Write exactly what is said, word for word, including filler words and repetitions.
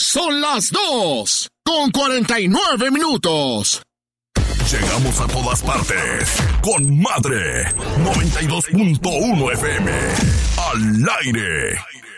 Son las dos con cuarenta y nueve minutos. Llegamos a todas partes con Madre noventa y dos punto uno F M. Al aire.